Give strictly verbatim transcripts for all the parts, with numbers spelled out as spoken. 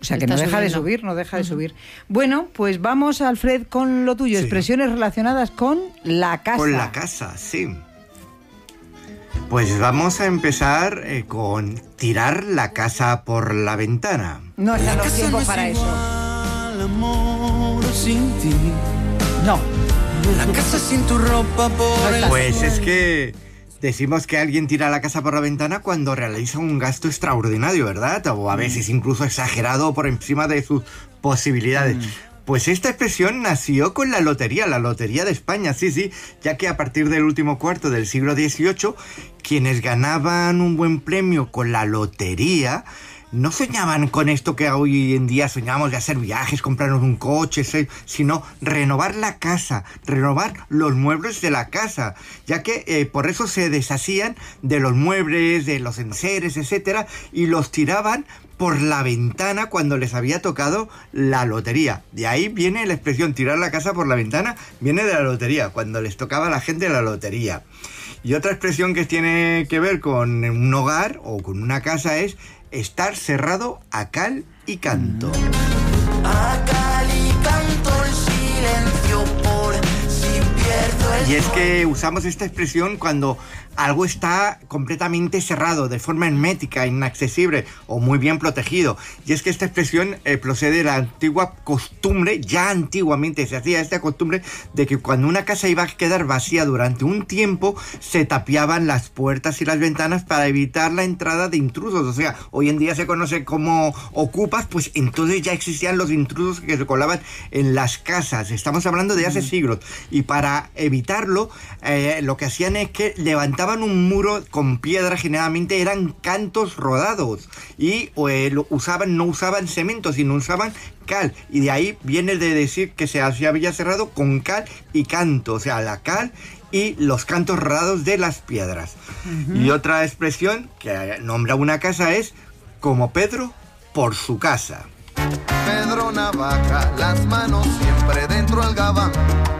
sea que no deja subiendo. de subir, no deja uh-huh. de subir. Bueno, pues vamos, Alfred, con lo tuyo, sí. expresiones relacionadas con la casa. Con la casa, sí. Pues vamos a empezar eh, con tirar la casa por la ventana. No están los tiempos para eso. Amor sin ti. No. La casa sin tu ropa por el... Pues es que decimos que alguien tira la casa por la ventana cuando realiza un gasto extraordinario, ¿verdad? O a veces incluso exagerado por encima de sus posibilidades. Mm. Pues esta expresión nació con la lotería, la Lotería de España, sí, sí, ya que a partir del último cuarto del siglo dieciocho, quienes ganaban un buen premio con la lotería no soñaban con esto que hoy en día soñamos de hacer viajes, comprarnos un coche, sino renovar la casa, renovar los muebles de la casa, ya que eh, por eso se deshacían de los muebles, de los enseres, etcétera, y los tiraban por la ventana cuando les había tocado la lotería. De ahí viene la expresión tirar la casa por la ventana, viene de la lotería, cuando les tocaba a la gente la lotería. Y otra expresión que tiene que ver con un hogar o con una casa es estar cerrado a cal y canto. A cal y canto el silencio por si pierdo el... Y es que usamos esta expresión cuando algo está completamente cerrado, de forma hermética, inaccesible o muy bien protegido. Y es que esta expresión eh, procede de la antigua costumbre, ya antiguamente se hacía esta costumbre, de que cuando una casa iba a quedar vacía durante un tiempo, se tapiaban las puertas y las ventanas para evitar la entrada de intrusos. O sea, hoy en día se conoce como ocupas, pues entonces ya existían los intrusos que se colaban en las casas. Estamos hablando de hace siglos. Y para evitarlo, eh, lo que hacían es que levantaban un muro con piedra, generalmente eran cantos rodados y eh, lo usaban, no usaban cemento, sino usaban cal, y de ahí viene de decir que se había cerrado con cal y canto, o sea, la cal y los cantos rodados de las piedras. Uh-huh. Y otra expresión que nombra una casa es como Pedro por su casa. Pedro Navaja, las manos siempre dentro del gabán.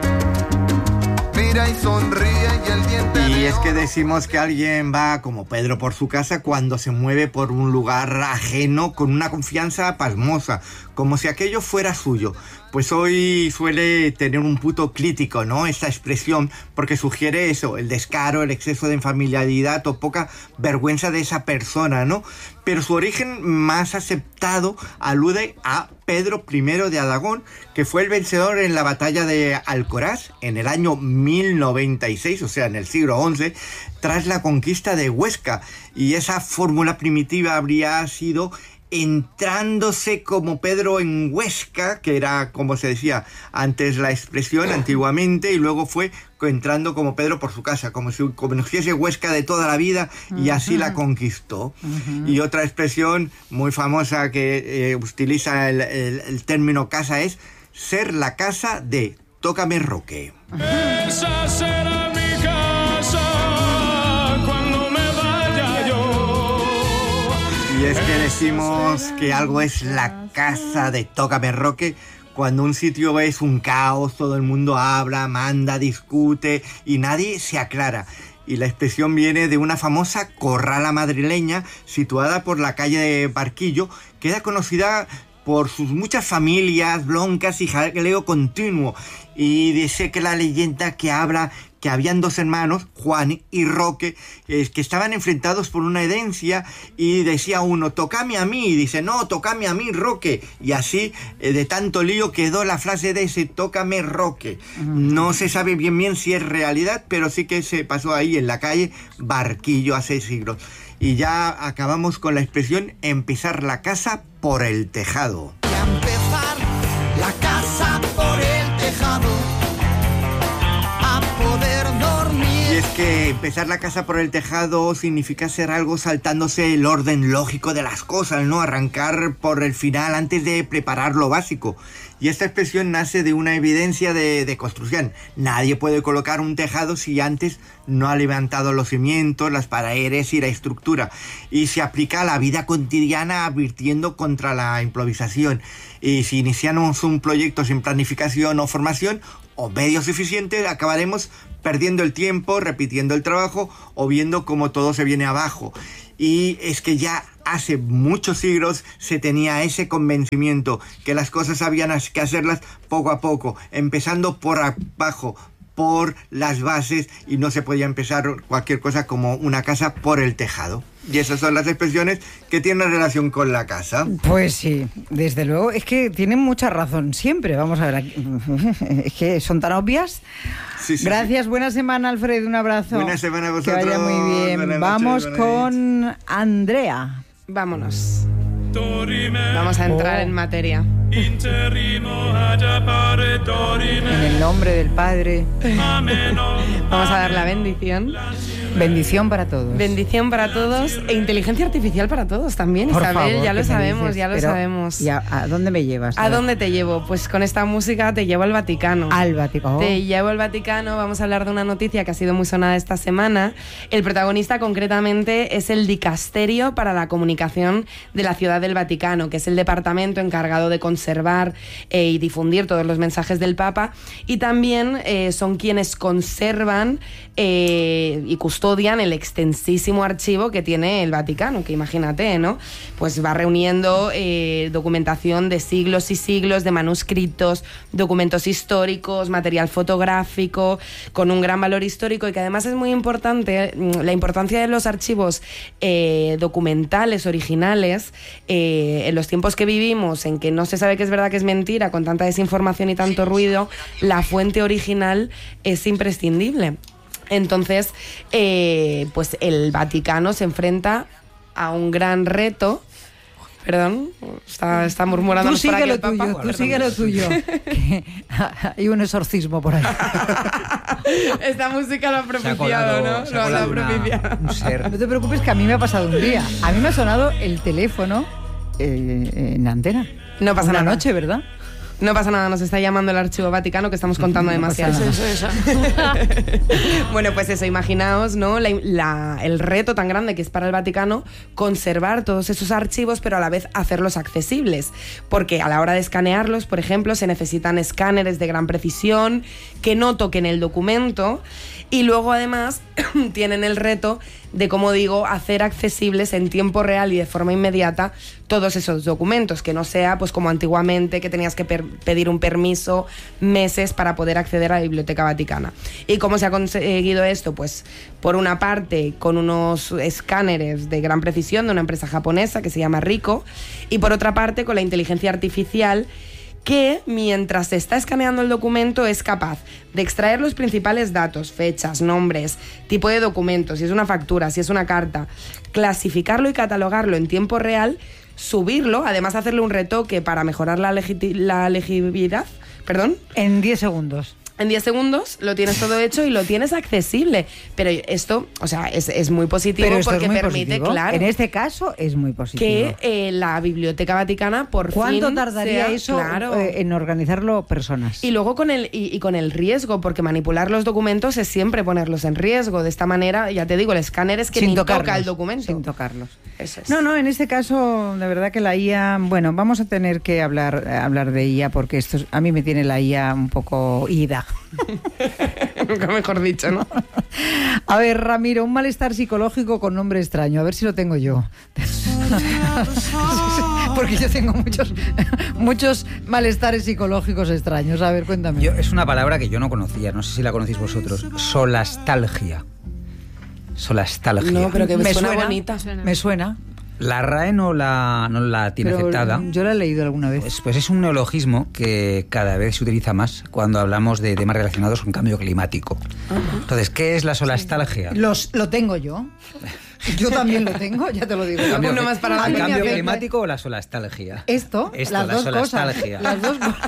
Mira y sonríe y el diente. Y es que decimos que alguien va como Pedro por su casa cuando se mueve por un lugar ajeno con una confianza pasmosa, como si aquello fuera suyo. Pues hoy suele tener un punto crítico, ¿no?, esta expresión, porque sugiere eso, el descaro, el exceso de familiaridad o poca vergüenza de esa persona, ¿no? Pero su origen más aceptado alude a Pedro primero de Aragón, que fue el vencedor en la batalla de Alcoraz en el año mil noventa y seis, o sea, en el siglo once, tras la conquista de Huesca. Y esa fórmula primitiva habría sido entrándose como Pedro en Huesca, que era como se decía antes la expresión antiguamente, y luego fue entrando como Pedro por su casa, como si conociese Huesca de toda la vida y así uh-huh. la conquistó. Uh-huh. Y otra expresión muy famosa que eh, utiliza el, el, el término casa es ser la casa de Tócame Roque. Uh-huh. Esa será mi casa cuando me vaya yo. Y es que decimos que algo es la casa de Tócame Roque cuando un sitio es un caos, todo el mundo habla, manda, discute y nadie se aclara. Y la expresión viene de una famosa corrala madrileña situada por la calle de Barquillo, que era conocida por sus muchas familias, broncas y jaleo continuo. Y dice que la leyenda que habla que habían dos hermanos, Juan y Roque, eh, que estaban enfrentados por una herencia, y decía uno, tócame a mí, y dice, no, tócame a mí, Roque, y así, eh, de tanto lío, quedó la frase de ese, tócame, Roque. Uh-huh. No se sabe bien bien si es realidad, pero sí que se pasó ahí en la calle Barquillo hace siglos. Y ya acabamos con la expresión, empezar la casa por el tejado. Y a empezar la casa por el tejado. Y es que empezar la casa por el tejado significa hacer algo saltándose el orden lógico de las cosas, ¿no? Arrancar por el final antes de preparar lo básico. Y esta expresión nace de una evidencia de, de construcción. Nadie puede colocar un tejado si antes no ha levantado los cimientos, las paredes y la estructura. Y se aplica a la vida cotidiana advirtiendo contra la improvisación. Y si iniciamos un proyecto sin planificación o formación o medios suficientes, acabaremos perdiendo el tiempo, repitiendo el trabajo o viendo cómo todo se viene abajo. y es que ya hace muchos siglos se tenía ese convencimiento que las cosas habían que hacerlas poco a poco, empezando por abajo, por las bases, y no se podía empezar cualquier cosa como una casa por el tejado. Y esas son las expresiones que tienen relación con la casa. Pues sí, desde luego, es que tienen mucha razón siempre. Vamos a ver, aquí, es que son tan obvias. Sí, sí, Gracias, sí. buena semana, Alfredo, un abrazo. Buena semana a vosotros. Que vaya muy bien. Buenas noches, Vamos buenas con Andrea. Vámonos. Vamos a entrar Oh. en materia. En el nombre del Padre. Vamos a dar la bendición. Bendición para todos. Bendición para todos e inteligencia artificial para todos también, Por Isabel. favor, ya lo ¿qué me sabemos, dices? ya lo Pero, sabemos. ¿y a, a dónde me llevas? ¿A ver. dónde te llevo? Pues con esta música te llevo al Vaticano. Al Vaticano. Te llevo al Vaticano. Vamos a hablar de una noticia que ha sido muy sonada esta semana. El protagonista concretamente es el Dicasterio para la Comunicación de la Ciudad del Vaticano, que es el departamento encargado de conservar eh, y difundir todos los mensajes del Papa, y también eh, son quienes conservan eh, y custodian el extensísimo archivo que tiene el Vaticano, que imagínate, ¿no? Pues va reuniendo eh, documentación de siglos y siglos, de manuscritos, documentos históricos, material fotográfico, con un gran valor histórico, y que además es muy importante la importancia de los archivos eh, documentales originales eh, en los tiempos que vivimos, en que no se sabe qué es verdad, qué es mentira, con tanta desinformación y tanto ruido. La fuente original es imprescindible. Entonces, eh, pues el Vaticano se enfrenta a un gran reto. Perdón, está, está murmurando Tú por aquí sigue lo el Papa. tuyo, tú Perdón. sigue lo tuyo. Que hay un exorcismo por ahí. Esta música lo ha Se ha propiciado, colado, ¿no? se Lo ha ha colado una- propiciado. un ser. No te preocupes, que a mí me ha pasado un día. A mí me ha sonado el teléfono eh, en antena. No pasa Una nada. noche, ¿verdad? No pasa nada, nos está llamando el Archivo Vaticano, que estamos contando No pasa demasiado. nada. Bueno, pues eso, imaginaos, ¿no? La- la- el reto tan grande que es para el Vaticano conservar todos esos archivos, pero a la vez hacerlos accesibles. Porque a la hora de escanearlos, por ejemplo, se necesitan escáneres de gran precisión que no toquen el documento. Y luego, además, tienen el reto de, como digo, hacer accesibles en tiempo real y de forma inmediata todos esos documentos, que no sea pues como antiguamente, que tenías que per- pedir un permiso meses para poder acceder a la Biblioteca Vaticana. ¿Y cómo se ha conseguido esto? Pues por una parte con unos escáneres de gran precisión de una empresa japonesa que se llama Ricoh, y por otra parte con la inteligencia artificial, que mientras se está escaneando el documento es capaz de extraer los principales datos, fechas, nombres, tipo de documento, si es una factura, si es una carta, clasificarlo y catalogarlo en tiempo real, subirlo, además hacerle un retoque para mejorar la, legiti- la legibilidad, perdón, En diez segundos. en diez segundos lo tienes todo hecho y lo tienes accesible. Pero esto, o sea, es, es muy positivo Pero esto porque es muy permite, positivo. claro, En este caso es muy positivo. que eh, la Biblioteca Vaticana por ¿Cuánto fin tardaría sea- eso claro. eh, en organizarlo personas? Y luego con el y, y con el riesgo, porque manipular los documentos es siempre ponerlos en riesgo. De esta manera, ya te digo, el escáner es que Sin ni tocarlos, toca el documento. Sin tocarlos. Eso es. No, no, en este caso, de verdad que la I A, bueno, vamos a tener que hablar, hablar de I A porque esto es- a mí me tiene la I A un poco ida. Nunca mejor dicho, ¿no? A ver, Ramiro, un malestar psicológico con nombre extraño, a ver si lo tengo yo. Porque yo tengo muchos, muchos malestares psicológicos extraños. A ver, cuéntame. Yo- es una palabra que yo no conocía, no sé si la conocéis vosotros. Solastalgia. Solastalgia. No, pero que me, me suena, suena, bonita. me suena. La R A E no la, no la tiene Pero aceptada. yo la he leído alguna vez. Pues, pues es un neologismo que cada vez se utiliza más cuando hablamos de temas relacionados con cambio climático. Entonces, ¿qué es la solastalgia? Los, lo tengo yo. Yo también lo tengo, ya te lo digo. ¿Cambio, Uno más para A la mí ¿el me cambio afecta. climático o la solastalgia? Esto, Esto, las la dos cosas. solastalgia. Las dos cosas.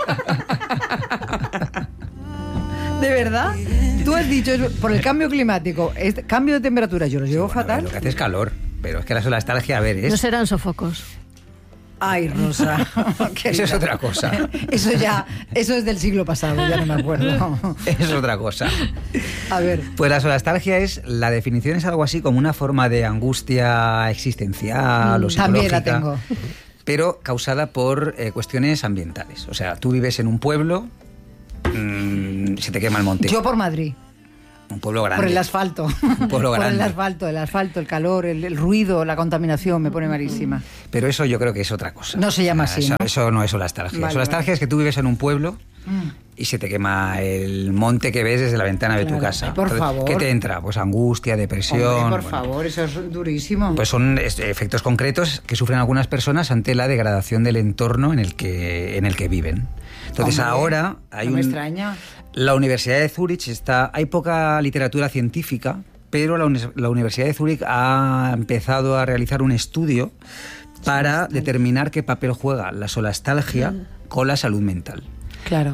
¿De verdad? Tú has dicho eso, por el cambio climático, este cambio de temperatura, yo lo llevo Bueno, fatal. lo que hace es calor, pero es que la solastalgia, a ver, es... No serán sofocos. Ay, Rosa. Eso es otra cosa. Eso ya, eso es del siglo pasado, ya no me acuerdo. Es otra cosa. A ver. Pues la solastalgia es, la definición es algo así como una forma de angustia existencial o También la psicológica, tengo. pero causada por eh, cuestiones ambientales. O sea, tú vives en un pueblo, mmm, se te quema el monte. Yo por Madrid. Un pueblo grande. Por el asfalto. Un pueblo grande. Por el asfalto, el asfalto, el calor, el, el ruido, la contaminación, me pone malísima. Pero eso yo creo que es otra cosa. No se llama O sea, así, Eso ¿no? eso no es solastalgia. Vale, Solastalgia vale. es que tú vives en un pueblo y se te quema el monte que ves desde la ventana de tu Claro. casa. Ay, por favor. ¿Qué te entra? Pues angustia, depresión. Hombre, por bueno. favor, eso es durísimo. Pues son es- efectos concretos que sufren algunas personas ante la degradación del entorno en el que, en el que viven. Entonces Hombre, ahora hay no me un... extraña. La Universidad de Zúrich está... Hay poca literatura científica, pero la, uni- la Universidad de Zúrich ha empezado a realizar un estudio para determinar qué papel juega la solastalgia con la salud mental. Claro.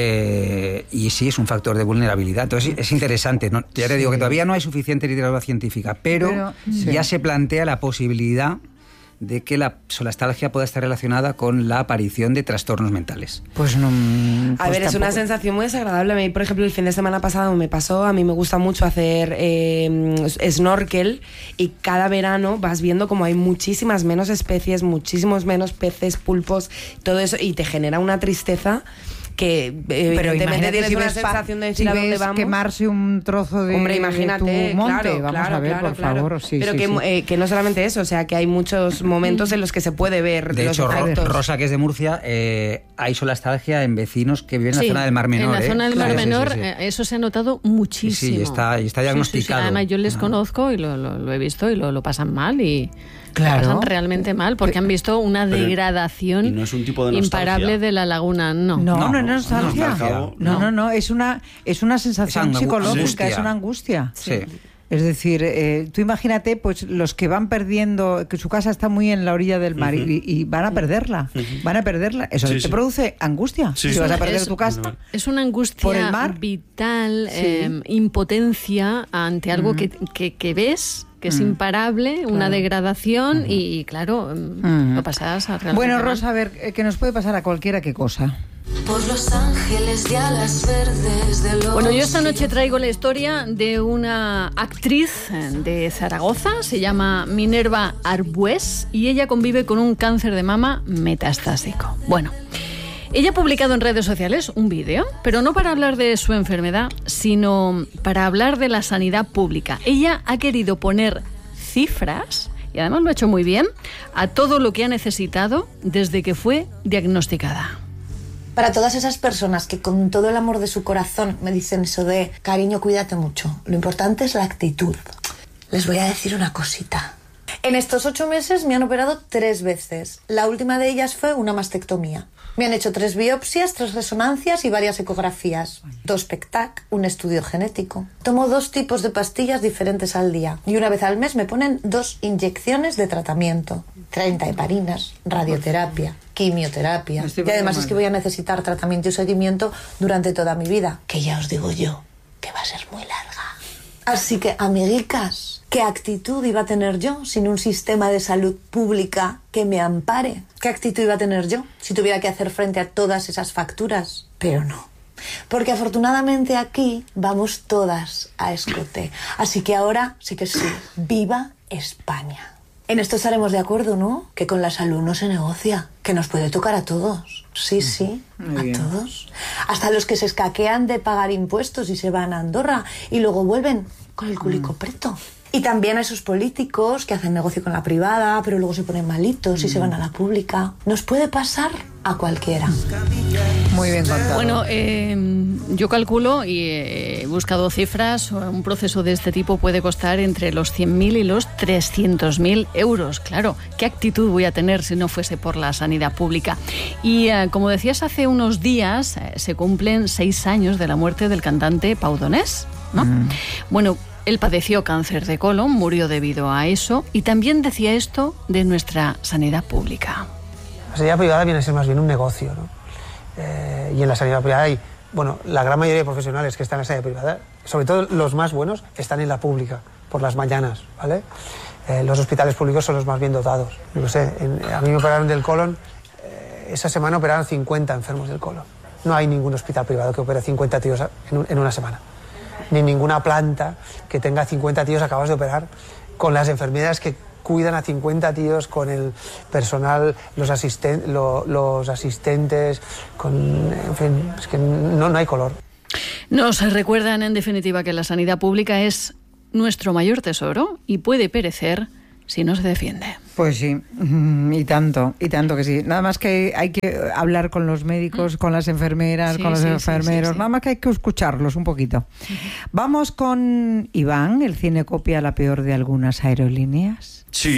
Eh, y sí, es un factor de vulnerabilidad. Entonces es interesante. ¿no? Ya te digo que todavía no hay suficiente literatura científica, pero, Pero, sí. ya se plantea la posibilidad de que la solastalgia pueda estar relacionada con la aparición de trastornos mentales. Pues no. A pues ver, es una tampoco- sensación muy desagradable. A mí, por ejemplo, el fin de semana pasado me pasó, a mí me gusta mucho hacer eh, snorkel y cada verano vas viendo como hay muchísimas menos especies, muchísimos menos peces, pulpos, todo eso, y te genera una tristeza que eh, Pero evidentemente imagínate tienes si una ves, pa- sensación de si decir a dónde ves vamos. quemarse un trozo de, Hombre, de imagínate, tu monte. claro, Vamos claro, a ver, claro, por claro. favor. Sí, Pero sí, que, sí. eh, que no solamente eso, o sea, que hay muchos momentos en los que se puede ver De los hecho, Ro- efectos. Rosa, que es de Murcia, eh, hay solastalgia en vecinos que viven en Sí, la zona del Mar Menor. en la ¿eh? zona del Mar Sí, sí, sí, Menor, sí. eh, eso se ha notado muchísimo. Sí, está- y está diagnosticado. Además, yo les Ah. conozco y lo, lo- lo he visto y lo, lo pasan mal y Claro. lo pasan realmente mal porque han visto una Pero- degradación y no es un tipo de nostalgia. imparable de la laguna. No. No, no, No, es nostalgia. nostalgia. No, no, no, es una, es una sensación Es angu- psicológica, angustia. es una angustia. Sí. Es decir, eh, tú imagínate, pues los que van perdiendo, que su casa está muy en la orilla del mar y, y van a perderla, van a perderla. Eso Sí, te sí. produce angustia. Sí, si sí. vas a Es- perder tu casa. Es una angustia ¿Por el mar? vital, Sí. eh, impotencia ante algo que, que- que ves, que es imparable, una degradación y, y, claro, mm, lo pasas a realmente Bueno, mal. Rosa, a ver, eh, que nos puede pasar a cualquiera qué cosa. Por los ángeles de alas verdes de los... Bueno, yo esta noche traigo la historia de una actriz de Zaragoza, se llama Minerva Arbués y ella convive con un cáncer de mama metastásico. Bueno, ella ha publicado en redes sociales un vídeo, pero no para hablar de su enfermedad, sino para hablar de la sanidad pública. Ella ha querido poner cifras, y además lo ha hecho muy bien, a todo lo que ha necesitado desde que fue diagnosticada. Para todas esas personas que con todo el amor de su corazón me dicen eso de cariño, cuídate mucho, lo importante es la actitud. Les voy a decir una cosita. En estos ocho meses me han operado tres veces. La última de ellas fue una mastectomía. Me han hecho tres biopsias, tres resonancias y varias ecografías. Dos PECTAC, un estudio genético. Tomo dos tipos de pastillas diferentes al día. Y una vez al mes me ponen dos inyecciones de tratamiento. treinta heparinas, radioterapia, quimioterapia. Me estoy Y además poniendo es que mal. voy a necesitar tratamiento y seguimiento durante toda mi vida. Que ya os digo yo, que va a ser muy larga. Así que, amiguicas, ¿qué actitud iba a tener yo sin un sistema de salud pública que me ampare? ¿Qué actitud iba a tener yo si tuviera que hacer frente a todas esas facturas? Pero no. Porque afortunadamente aquí vamos todas a escote. Así que ahora sí que sí, ¡viva España! En esto estaremos de acuerdo, ¿no? Que con la salud no se negocia, que nos puede tocar a todos. Sí, sí, Muy a bien. todos. Hasta los que se escaquean de pagar impuestos y se van a Andorra y luego vuelven con el culico preto. Y también a esos políticos que hacen negocio con la privada, pero luego se ponen malitos y se van a la pública. Nos puede pasar a cualquiera. Muy bien contado. Bueno, eh, yo calculo y he buscado cifras, un proceso de este tipo puede costar entre los cien mil y los trescientos mil euros. Claro, ¿qué actitud voy a tener si no fuese por la sanidad pública? Y eh, como decías, hace unos días eh, se cumplen seis años de la muerte del cantante Pau Donés, ¿no? Mm. Bueno, él padeció cáncer de colon, murió debido a eso y también decía esto de nuestra sanidad pública. La sanidad privada viene a ser más bien un negocio, ¿no? Eh, y en la sanidad privada hay, bueno, la gran mayoría de profesionales que están en la sanidad privada, sobre todo los más buenos, están en la pública, por las mañanas, ¿vale? Eh, los hospitales públicos son los más bien dotados. No sé, en, a mí me operaron del colon, eh, esa semana operaron cincuenta enfermos del colon. No hay ningún hospital privado que opere cincuenta tíos en, un, en una semana. Ni ninguna planta que tenga cincuenta tíos acabados de operar, con las enfermeras que cuidan a cincuenta tíos, con el personal, los, asisten, lo, los asistentes, con, en fin, es que no, no hay color. Nos recuerdan, en definitiva, que la sanidad pública es nuestro mayor tesoro y puede perecer si no se defiende. Pues sí, y tanto, y tanto que sí. Nada más que hay que hablar con los médicos, con las enfermeras, Sí, con los sí, enfermeros, sí, sí, sí. nada más que hay que escucharlos un poquito. Vamos con Iván, el cine copia la peor de algunas aerolíneas. Sí.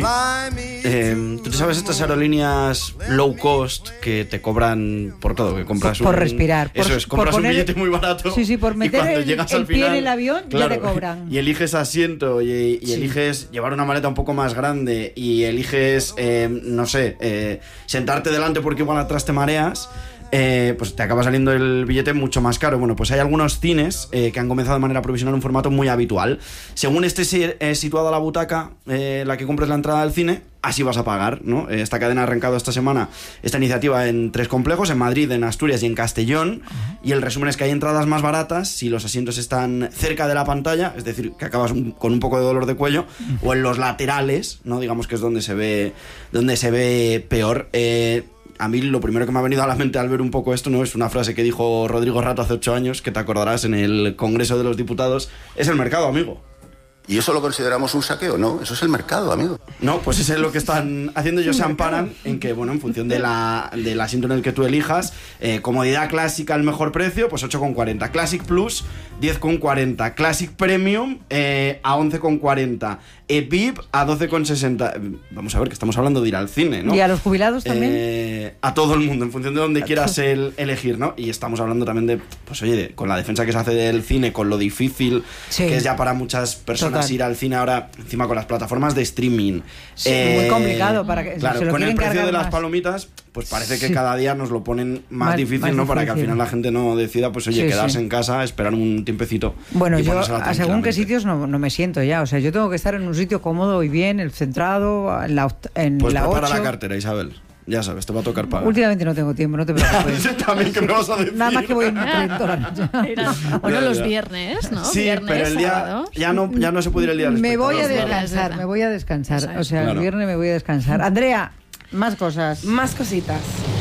Eh, ¿Tú te sabes estas aerolíneas low cost que te cobran por todo? Que compras Por un, respirar, por- Eso es, por compras poner- un billete muy barato. Sí, sí, por y meter cuando el- llegas el al pie en final, el avión, ya te cobran. Y eliges asiento y, y Sí. eliges llevar una maleta un poco más grande y eliges, eh, no sé, eh, sentarte delante porque igual atrás te mareas. Eh, pues te acaba saliendo el billete mucho más caro. Bueno, pues hay algunos cines eh, que han comenzado de manera provisional un formato muy habitual. Según esté si- eh, situada la butaca, eh, la que compres la entrada al cine, así vas a pagar, ¿no? Eh, esta cadena ha arrancado esta semana esta iniciativa en tres complejos, en Madrid, en Asturias y en Castellón. Y el resumen es que hay entradas más baratas si los asientos están cerca de la pantalla, es decir, que acabas un- con un poco de dolor de cuello, o en los laterales, ¿no? Digamos que es donde se ve, donde se ve peor. Eh, A mí lo primero que me ha venido a la mente al ver un poco esto, ¿no? Es una frase que dijo Rodrigo Rato hace ocho años, que te acordarás en el Congreso de los Diputados. Es el mercado, amigo. ¿Y eso lo consideramos un saqueo? No, eso es el mercado, amigo. No, pues eso es lo que están haciendo. Ellos se amparan en que, bueno, en función de la, del asiento en el que tú elijas, eh, comodidad clásica al mejor precio, pues ocho con cuarenta. Classic Plus, diez con cuarenta. Classic Premium, eh, a once con cuarenta. E V I P, a doce con sesenta. Vamos a ver, que estamos hablando de ir al cine, ¿no? ¿Y a los jubilados también? Eh, a todo el mundo, en función de donde quieras el, elegir, ¿no? Y estamos hablando también de, pues oye, de- con la defensa que se hace del cine, con lo difícil Sí. que es ya para muchas personas Total. ir al cine ahora, encima con las plataformas de streaming. Sí, muy complicado para que- Claro, se lo con el quieren precio cargar de las más. palomitas, pues parece que Sí. cada día nos lo ponen más, Más- difícil, más ¿no? Para que al difícil. final la gente no decida, pues oye, Sí, quedarse sí. en casa, esperar un tiempecito. Bueno, y yo ponérsela a según qué tranquilamente. sitios no, no me siento ya. O sea, yo tengo que estar en un sitio cómodo y bien, el centrado, en la, oct- en Pues la prepara ocho. la cartera, Isabel. Ya sabes, te va a tocar pagar. Últimamente no tengo tiempo, no te preocupes. También, ¿qué me vas a decir? Nada más que voy en un tren toda la noche. Bueno, Ya, los ya. viernes, ¿no? Sí, Viernes, pero el día sábados. ya no, ya no se puede ir el día del Me voy a espectador, claro. descansar, me voy a descansar. Eso es. O sea, Claro. el viernes me voy a descansar. Andrea, más cosas. Más cositas.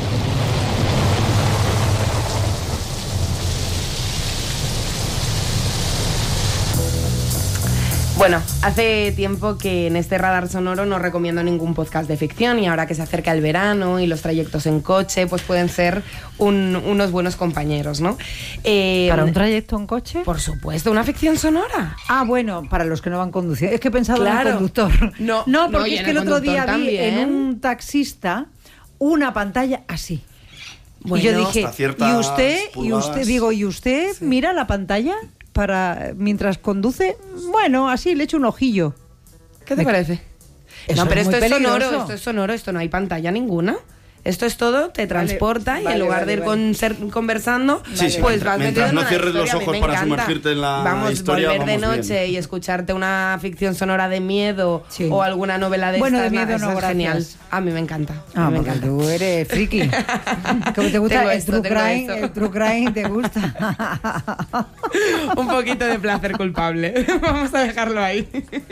Bueno, hace tiempo que en este radar sonoro no recomiendo ningún podcast de ficción y ahora que se acerca el verano y los trayectos en coche, pues pueden ser un- unos buenos compañeros, ¿no? Eh, ¿Para un trayecto en coche? Por supuesto, una ficción sonora. Ah, bueno, para los que no van conduciendo. Es que he pensado en Claro. el conductor. No, no, no, porque y es en que el el otro día conductor vi en también. un taxista una pantalla así. Bueno, y yo dije, hasta ciertas ¿y usted? ¿Y pulgadas. usted? Digo, ¿y usted mira la pantalla para mientras conduce? Bueno, así le echo un ojillo. ¿Qué te Me- parece? Eso no, pero es muy esto es sonoro, peligroso. esto es sonoro, esto no hay pantalla ninguna. Esto es todo, te transporta y vale, en lugar vale, de ir vale. con- ser- conversando, Sí, sí, pues mientras- vas mientras metido en no una cierres los historia. A mí ojos me para encanta. sumergirte en la vamos, historia, volver de vamos noche bien. y escucharte una ficción sonora de miedo Sí. o alguna novela de Bueno, estas, de miedo nada, no, eso es gracias. genial. A mí me encanta. Ah, a mí me porque encanta. tú eres friki. Como te gusta Tengo el esto, true tengo crime, esto. el true crime te gusta. Un poquito de placer culpable. Vamos a dejarlo ahí.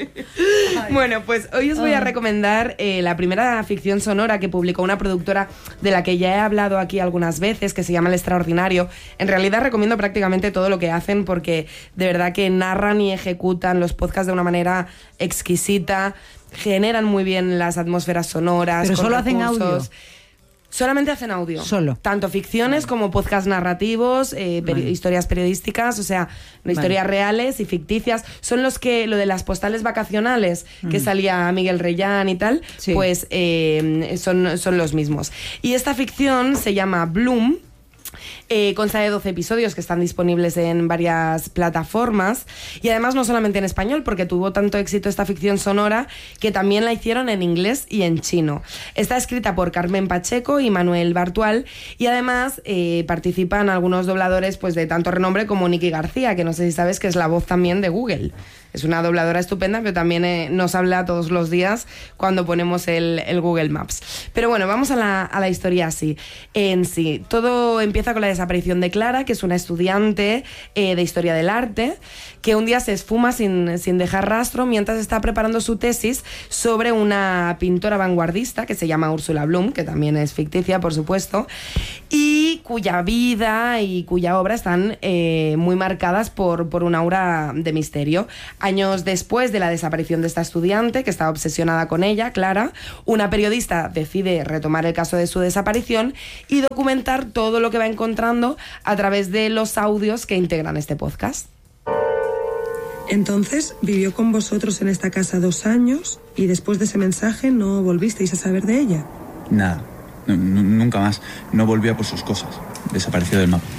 Bueno, pues hoy os voy a recomendar eh, la primera ficción sonora que publicó una productora de la que ya he hablado aquí algunas veces, que se llama El Extraordinario. En realidad recomiendo prácticamente todo lo que hacen porque de verdad que narran y ejecutan los podcasts de una manera exquisita, generan muy bien las atmósferas sonoras. Pero con solo hacen recursos. audio. Solamente hacen audio. Solo. Tanto ficciones como podcast narrativos, eh, peri- Vale. historias periodísticas, o sea, Vale. historias reales y ficticias. Son los que, lo de las postales vacacionales, que Mm. salía Miguel Reyán y tal, Sí. pues eh, son, son los mismos. Y esta ficción se llama Bloom. Eh, consta de doce episodios que están disponibles en varias plataformas y además no solamente en español, porque tuvo tanto éxito esta ficción sonora que también la hicieron en inglés y en chino. Está escrita por Carmen Pacheco y Manuel Bartual y además eh, participan algunos dobladores pues de tanto renombre como Nicky García, que no sé si sabes que es la voz también de Google. Es una dobladora estupenda, pero también eh, nos habla todos los días cuando ponemos el, el Google Maps. Pero bueno, vamos a la, a la historia así. En sí, todo empieza con la desaparición de Clara, que es una estudiante eh, de Historia del Arte, que un día se esfuma sin, sin dejar rastro mientras está preparando su tesis sobre una pintora vanguardista que se llama Ursula Bloom, que también es ficticia, por supuesto, y cuya vida y cuya obra están eh, muy marcadas por, por un aura de misterio. Años después de la desaparición de esta estudiante, que estaba obsesionada con ella, Clara, una periodista decide retomar el caso de su desaparición y documentar todo lo que va encontrando a través de los audios que integran este podcast. Entonces vivió con vosotros en esta casa dos años y después de ese mensaje no volvisteis a saber de ella. Nada, no, no, nunca más. No volvió a por sus cosas. Desapareció del mapa.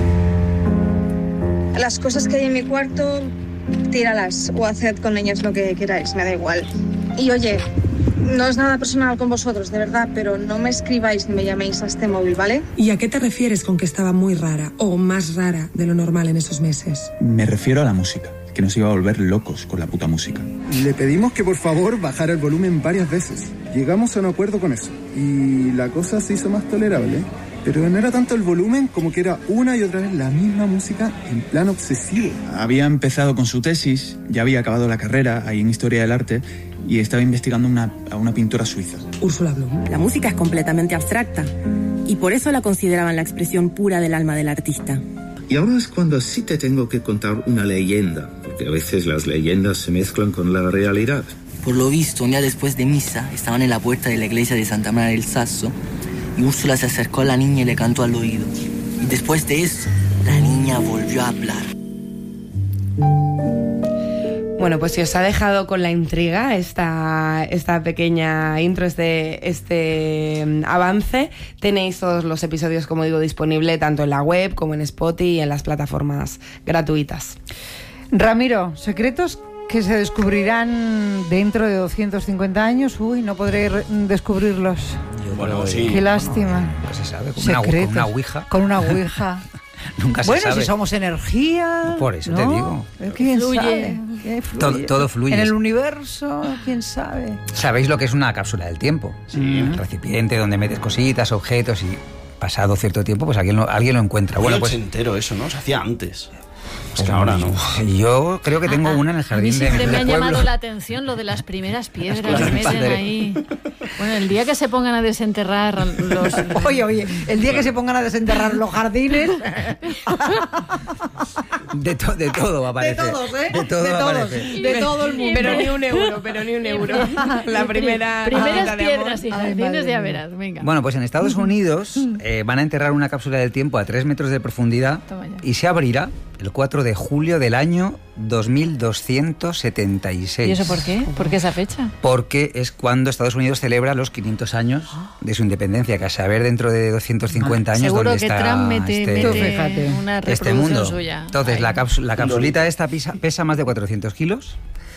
Las cosas que hay en mi cuarto, tíralas o haced con ellas lo que queráis, me da igual. Y oye, no es nada personal con vosotros, de verdad, pero no me escribáis ni me llaméis a este móvil, ¿vale? ¿Y a qué te refieres con que estaba muy rara o más rara de lo normal en esos meses? Me refiero a la música, que nos iba a volver locos con la puta música. Le pedimos que por favor bajara el volumen varias veces. Llegamos a un acuerdo con eso y la cosa se hizo más tolerable. Pero no era tanto el volumen como que era una y otra vez la misma música en plan obsesivo. Había empezado con su tesis, ya había acabado la carrera ahí en Historia del Arte y estaba investigando una, a una pintora suiza. Úrsula Blum. La música es completamente abstracta y por eso la consideraban la expresión pura del alma del artista. Y ahora es cuando sí te tengo que contar una leyenda, porque a veces las leyendas se mezclan con la realidad. Por lo visto, un día después de misa, estaban en la puerta de la iglesia de Santa María del Sasso y Úrsula se acercó a la niña y le cantó al oído. Y después de eso, la niña volvió a hablar. Bueno, pues si os ha dejado con la intriga esta, esta pequeña intro, este, este avance, tenéis todos los episodios, como digo, disponible tanto en la web como en Spotify y en las plataformas gratuitas. Ramiro, secretos que se descubrirán dentro de doscientos cincuenta años. Uy, no podré re- descubrirlos. Bueno, sí. Qué lástima. Nunca se sabe, con una, Secretos. con una ouija. Con una ouija. Nunca se bueno, sabe. si somos energía. Por eso ¿no? te digo. ¿Quién Fluye. sabe? ¿Qué fluye? Todo, todo fluye. En el universo, quién sabe. ¿Sabéis lo que es una cápsula del tiempo? Sí. Un recipiente donde metes cositas, objetos y pasado cierto tiempo, pues alguien lo, alguien lo encuentra. Bueno, pues entero eso, ¿no? Se hacía antes. Pues que ahora no. Yo creo que tengo una en el A mí jardín de siempre mi me ha pueblo. llamado la atención lo de las primeras piedras Las que piedras meten padre. ahí. Bueno, el día que se pongan a desenterrar los... Oye, oye, el día que se pongan a desenterrar los jardines. De, to- de todo va a De aparecer. todos, ¿eh? De todo De va a todos. aparecer. De todo el mundo. Pero ni un euro, pero ni un euro. La primera... Primeras gotita de amor. piedras y Ay, jardines madre de a mía. veras, venga. Bueno, pues en Estados Unidos eh, van a enterrar una cápsula del tiempo a tres metros de profundidad Toma ya. y se abrirá el cuatro de julio del año dos mil doscientos setenta y seis. ¿Y eso por qué? ¿Por qué esa fecha? Porque es cuando Estados Unidos celebra los quinientos años de su independencia, que a saber dentro de doscientos cincuenta años Seguro dónde que está Trump mete, este, mete fíjate, una este reproducción mundo. suya. Entonces, Ay. la, cápsula, la capsulita esta pesa, pesa más de cuatrocientos kilos.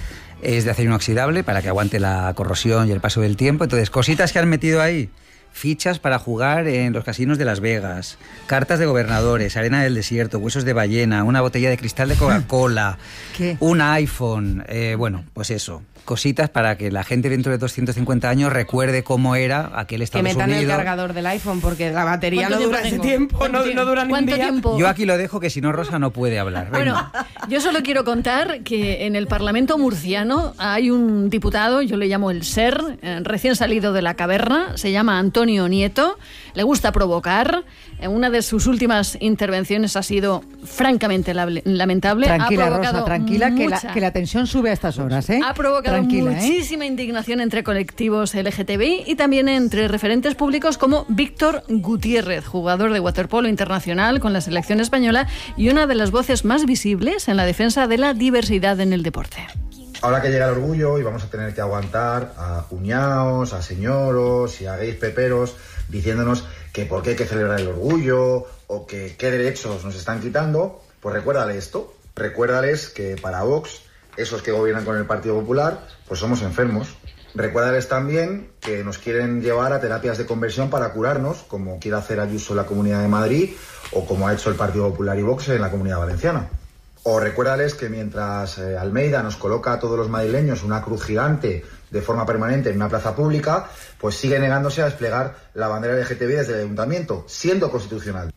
Es de acero inoxidable para que aguante la corrosión y el paso del tiempo. Entonces, cositas que han metido ahí. Fichas para jugar en los casinos de Las Vegas, cartas de gobernadores, arena del desierto, huesos de ballena, una botella de cristal de Coca-Cola, ¿Qué? un iPhone, eh, bueno, pues eso, cositas para que la gente dentro de doscientos cincuenta años recuerde cómo era aquel Que Estados metan el Unidos. cargador del iPhone, porque la batería ¿Cuánto no dura tiempo ese tengo? tiempo, ¿Cuánto no, tiempo? no dura ni un ¿Cuánto día. tiempo? Yo aquí lo dejo, que si no Rosa no puede hablar. Venga. Bueno, yo solo quiero contar que en el Parlamento murciano hay un diputado, yo le llamo el SER, eh, recién salido de la caverna, se llama Antonio Nieto, le gusta provocar. Eh, Una de sus últimas intervenciones ha sido francamente lable- lamentable. Tranquila, ha provocado Rosa, tranquila, que la, mucha- que la tensión sube a estas horas, ¿eh? Ha provocado Tranquila, ¿eh? muchísima indignación entre colectivos L G T B I y también entre referentes públicos como Víctor Gutiérrez, jugador de waterpolo internacional con la selección española y una de las voces más visibles en la defensa de la diversidad en el deporte. Ahora que llega el orgullo y vamos a tener que aguantar a cuñaos, a señoros y a gays peperos diciéndonos que por qué hay que celebrar el orgullo o que qué derechos nos están quitando, pues recuérdale esto. Recuérdales que para Vox, esos que gobiernan con el Partido Popular, pues somos enfermos. Recuérdales también que nos quieren llevar a terapias de conversión para curarnos, como quiere hacer Ayuso en la Comunidad de Madrid o como ha hecho el Partido Popular y Vox en la Comunidad Valenciana. O recuérdales que mientras eh, Almeida nos coloca a todos los madrileños una cruz gigante de forma permanente en una plaza pública, pues sigue negándose a desplegar la bandera L G T B desde el ayuntamiento, siendo constitucional.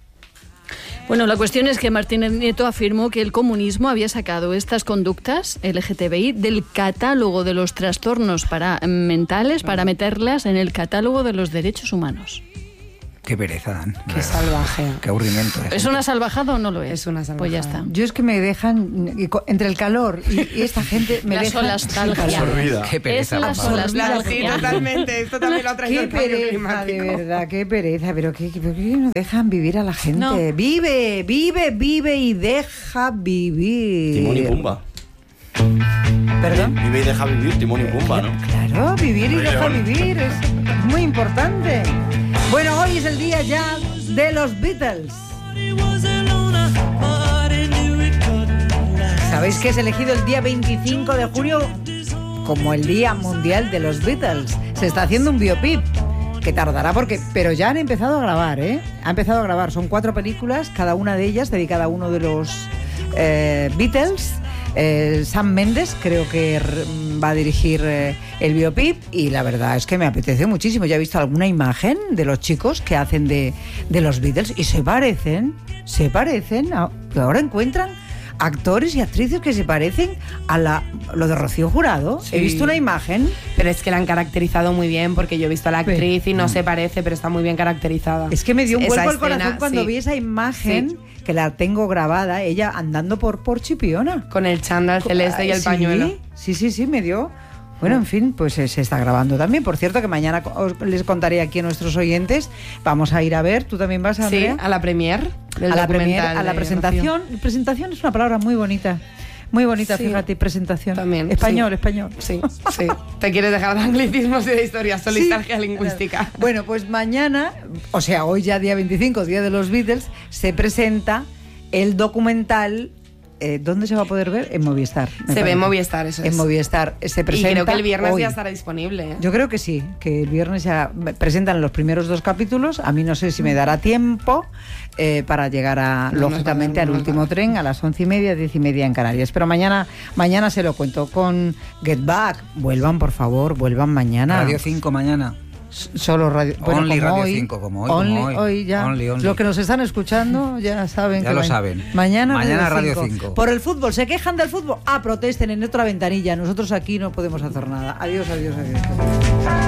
Bueno, la cuestión es que Martínez Nieto afirmó que el comunismo había sacado estas conductas L G T B I del catálogo de los trastornos para, mentales para meterlas en el catálogo de los derechos humanos. Qué pereza, Dan. Qué salvaje. Qué aburrimiento. ¿Es una salvajada o no lo es? Es una salvajada. Pues ya está. Yo es que me dejan, y co- entre el calor y, y esta gente me La dejan... solastalgia. Absorbida. Qué pereza. Es la por favor. Sí, solastalgia. totalmente. Esto también lo ha traído Qué el cambio pereza, climático. de verdad, qué pereza. Pero qué, qué, por qué no dejan vivir a la gente. No. Vive, vive, vive y deja vivir. Timón y Pumba. ¿Perdón? Vive y deja vivir, Timón y Pumba, ¿no? Claro, vivir y Rey deja León. vivir es muy importante. Bueno, hoy es el día ya de los Beatles. ¿Sabéis que es elegido el día veinticinco de junio como el Día Mundial de los Beatles? Se está haciendo un biopic que tardará porque... Pero ya han empezado a grabar, ¿eh? Han empezado a grabar. Son cuatro películas, cada una de ellas dedicada a uno de los eh, Beatles. Eh, Sam Mendes creo que r- va a dirigir eh, el biopic y la verdad es que me apetece muchísimo. Ya he visto alguna imagen de los chicos que hacen de, de los Beatles y se parecen, se parecen, a, que ahora encuentran actores y actrices que se parecen a la, lo de Rocío Jurado. Sí. He visto una imagen. Pero es que la han caracterizado muy bien porque yo he visto a la actriz y no se parece, pero está muy bien caracterizada. Es que me dio un Esa vuelco al escena, corazón cuando sí. vi esa imagen, Sí. que la tengo grabada, ella andando por, por Chipiona. Con el chándal celeste y el Sí, pañuelo. Sí, sí, sí, me dio. Bueno, en fin, pues eh, se está grabando también. Por cierto, que mañana os- les contaré aquí a nuestros oyentes. Vamos a ir a ver. ¿Tú también vas, Sí, Andrea? a la premier del a la premier, documental a la de presentación. Presentación es una palabra muy bonita. Muy bonita, Sí. fíjate, presentación. También, Español, sí. español. Sí, sí. Te quieres dejar de anglicismos y de historia, solo Sí. nostalgia lingüística. Bueno, pues mañana, o sea, hoy ya día veinticinco, día de los Beatles, se presenta el documental. Eh, ¿Dónde se va a poder ver? En Movistar. me Se parece. ve en Movistar, eso es. En Movistar se Y presenta. creo que el viernes hoy. ya estará disponible. ¿eh? Yo creo que sí, que el viernes ya presentan los primeros dos capítulos. A mí no sé si me dará tiempo eh, para llegar a, No nos lógicamente, va a dar, al no nos último tren a las once y media, diez y media en Canarias. Pero mañana, mañana se lo cuento con Get Back. Vuelvan, por favor, vuelvan mañana. Radio cinco mañana. Solo radio. Bueno, Only como Radio hoy, cinco, como hoy, Only, como hoy. hoy ya. Only, only. Los que nos están escuchando ya saben. Ya que lo ma- saben. Mañana, Mañana Radio cinco. cinco. Por el fútbol. ¿Se quejan del fútbol? Ah, protesten en otra ventanilla. Nosotros aquí no podemos hacer nada. Adiós, adiós, adiós.